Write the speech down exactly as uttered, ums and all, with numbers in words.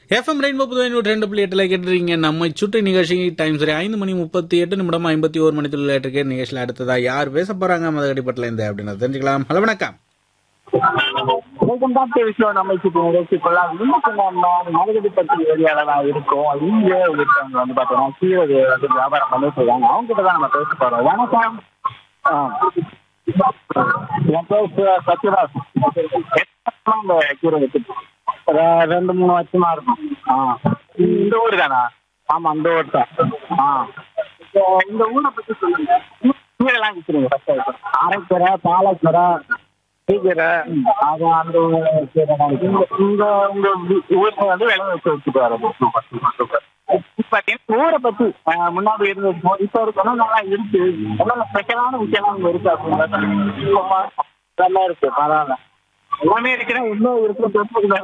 FM rainbow Puduvai நூற்றி ரெண்டு புள்ளி எட்டுல கேட்டுறீங்க. நம்ம சுற்றி நிகழ்ச்சி டைம் சரி ஐந்து மணி முப்பத்தி எட்டு நிமிடம் ஐம்பத்தி ஒரு மணி தொழில் இருக்கு. நிகழ்ச்சியில் அடுத்ததா யார் பேச போறாங்க மதகடிப்பட்டில இருந்து அப்படின்னு தெரிஞ்சுக்கலாம். ஹலோ வணக்கம். வெல்கம் பேக் டு விஸ்வ நம்ம சுற்றி நிகழ்ச்சி கொள்ளலாம். இன்னைக்கு நம்ம மதகடிப்பட்டி ஏரியால தான் இருக்கோம். இங்க ஒருத்தவங்க வந்து பார்த்தோம்னா கீரை வந்து வியாபாரம் பண்ணிட்டு இருக்காங்க. அவங்க கிட்ட தான் நம்ம பேச போறோம். வணக்கம். ஆ. என் பேர் சத்யராஜ். இந்த கீரை வச்சுட்டு ரெ- ரெண்டு மூணு வருஷமா இருக்கும். ஆ இந்த ஊர் தானா? ஆமா இந்த ஊர் தான். ஆ இப்போ இந்த ஊரை பத்தி சொல்லுங்க. கீரைலாம் விற்கிறீங்க ஃபர்ஸ்ட். அரைக்கீரை, பாலக்கீரை, கீரை, அது அந்த கீரை தான் இருக்கு. இந்த இந்த உங்க வீ- ஊர்ல வந்து விளை வச்சு வச்சுட்டு வரோம். Super super super. இப்ப பார்த்தீங்கன்னா ஊரை பத்தி ஆ, முன்னாடி இருந்தது இப்போ இருக்கணும் நல்லா இருக்கு. என்னென்ன ஸ்பெஷலான விஷயம்லாம் இங்க இருக்கு அப்படின்னா நல்லா இருக்கு. பரவாயில்ல. எல்லாமே இருக்கிற இன்னும் இருக்கு.